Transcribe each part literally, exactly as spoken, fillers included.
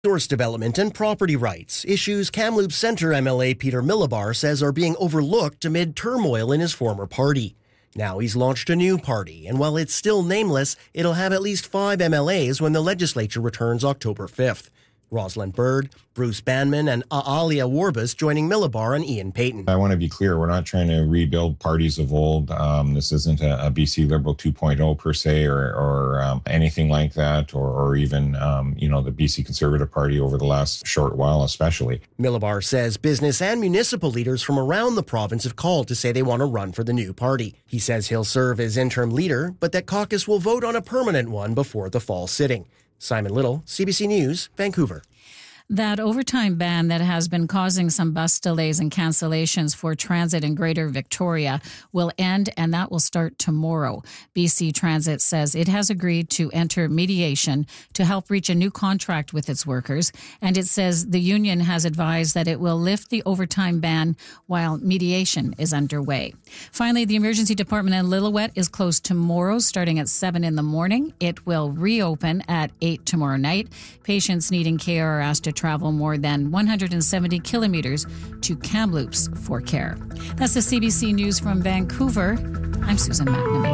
Resource development and property rights, issues Kamloops Centre M L A Peter Millibar says are being overlooked amid turmoil in his former party. Now he's launched a new party, and while it's still nameless, it'll have at least five M L As when the legislature returns October fifth. Rosalind Bird, Bruce Banman, and Aalia Warbus joining Millibar and Ian Payton. I want to be clear, we're not trying to rebuild parties of old. Um, this isn't a, a B C Liberal two point oh per se, or, or um, anything like that, or, or even, um, you know, the B C Conservative Party over the last short while especially. Millibar says business and municipal leaders from around the province have called to say they want to run for the new party. He says he'll serve as interim leader, but that caucus will vote on a permanent one before the fall sitting. Simon Little, C B C News, Vancouver. That overtime ban that has been causing some bus delays and cancellations for transit in Greater Victoria will end, and that will start tomorrow. B C Transit says it has agreed to enter mediation to help reach a new contract with its workers, and it says the union has advised that it will lift the overtime ban while mediation is underway. Finally, the emergency department in Lillooet is closed tomorrow starting at seven in the morning. It will reopen at eight tomorrow night. Patients needing care are asked to travel more than one hundred seventy kilometers to Kamloops for care. That's the C B C News from Vancouver. I'm Susan McNamee.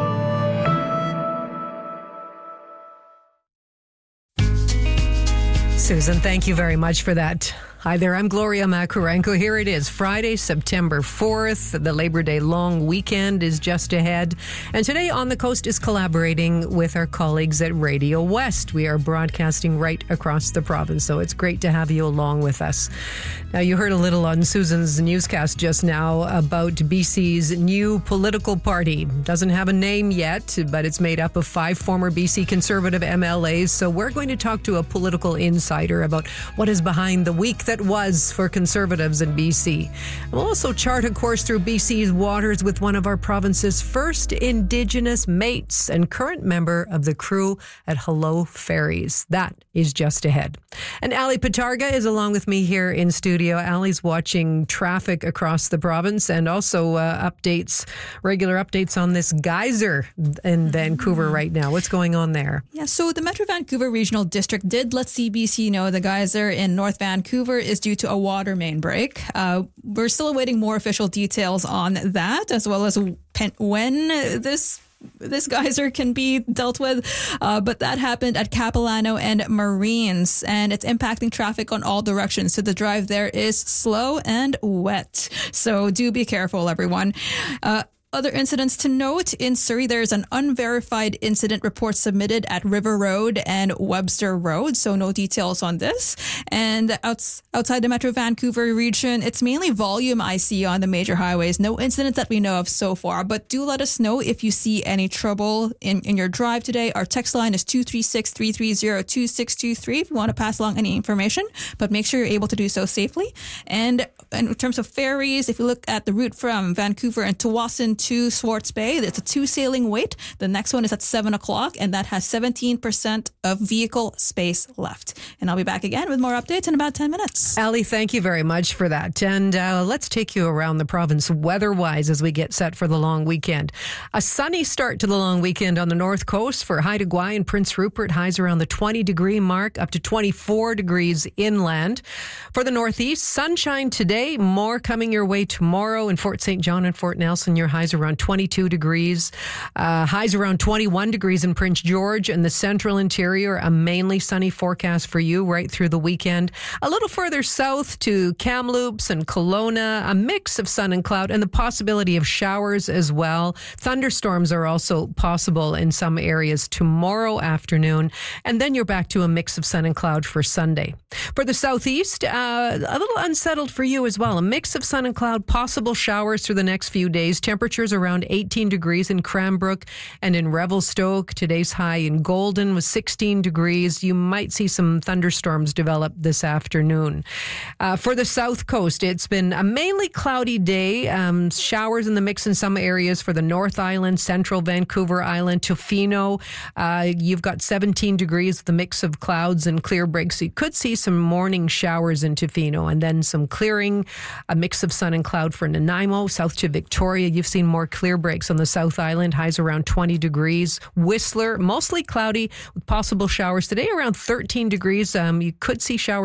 Susan, thank you very much for that. Hi there, I'm Gloria Makurenko. Here it is, Friday, September fourth. The Labor Day long weekend is just ahead. And today On the Coast is collaborating with our colleagues at Radio West. We are broadcasting right across the province, so it's great to have you along with us. Now, you heard a little on Susan's newscast just now about B C's new political party. Doesn't have a name yet, but it's made up of five former B C Conservative M L As. So we're going to talk to a political insider about what is behind the week that was for Conservatives in B C. We'll also chart a course through B C's waters with one of our province's first Indigenous mates and current member of the crew at Hello Ferries. That is just ahead. And Ali Patarga is along with me here in studio. Ali's watching traffic across the province and also uh, updates, regular updates on this geyser in Vancouver right now. What's going on there? Yeah, so the Metro Vancouver Regional District did let C B C know the geyser in North Vancouver is due to a water main break. Uh, we're still awaiting more official details on that, as well as when this this geyser can be dealt with. Uh, but that happened at Capilano and Marines, and it's impacting traffic on all directions. So the drive there is slow and wet. So do be careful, everyone. Uh, Other incidents to note, in Surrey, there's an unverified incident report submitted at River Road and Webster Road, so no details on this. And outs- outside the Metro Vancouver region, it's mainly volume I see on the major highways. No incidents that we know of so far, but do let us know if you see any trouble in, in your drive today. Our text line is two three six, three three zero, two six two three if you want to pass along any information, but make sure you're able to do so safely. And in terms of ferries, if you look at the route from Vancouver and Tsawwassen to Swartz Bay, it's a two sailing wait. The next one is at seven o'clock, and that has seventeen percent of vehicle space left. And I'll be back again with more updates in about ten minutes. Ali, thank you very much for that. And uh, let's take you around the province weather-wise as we get set for the long weekend. A sunny start to the long weekend on the north coast for Haida Gwaii and Prince Rupert. Highs around the twenty degree mark, up to twenty-four degrees inland. For the northeast, sunshine today, more coming your way tomorrow in Fort Saint John and Fort Nelson. Your highs around twenty-two degrees. Uh, highs around twenty-one degrees in Prince George and the central interior. A mainly sunny forecast for you right through the weekend. A little further south to Kamloops and Kelowna, a mix of sun and cloud and the possibility of showers as well. Thunderstorms are also possible in some areas tomorrow afternoon. And then you're back to a mix of sun and cloud for Sunday. For the southeast, uh, a little unsettled for you as well. A mix of sun and cloud, possible showers through the next few days. Temperatures around eighteen degrees in Cranbrook and in Revelstoke. Today's high in Golden was sixteen degrees. You might see some thunderstorms develop this afternoon. Uh, for the south coast, it's been a mainly cloudy day. Um, showers in the mix in some areas for the North Island, Central Vancouver Island, Tofino. Uh, you've got seventeen degrees with a mix of clouds and clear breaks. So you could see some morning showers in Tofino and then some clearing, a mix of sun and cloud for Nanaimo, south to Victoria. You've seen more clear breaks on the South Island, highs around twenty degrees. Whistler, mostly cloudy with possible showers today, around thirteen degrees. Um, you could see showers